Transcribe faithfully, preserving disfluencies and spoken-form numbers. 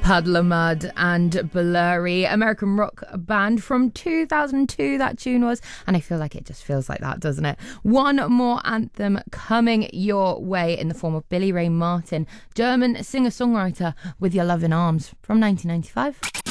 Puddle of Mud and Blurry, American rock band from two thousand two, that tune was, and I feel like it just feels like that, doesn't it? One more anthem coming your way in the form of Billy Ray Martin, German singer-songwriter, With Your Love in Arms from nineteen ninety-five.